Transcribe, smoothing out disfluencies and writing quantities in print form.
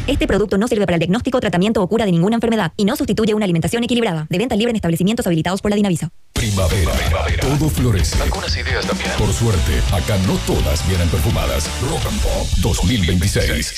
Este producto no sirve para el diagnóstico, tratamiento o cura de ninguna enfermedad y no sustituye una alimentación equilibrada. De venta libre en establecimientos habilitados por la Dinavisa. Primavera. Todo florece. Algunas ideas también. Por suerte, acá no todas vienen perfumadas. Rock and Pop 2026.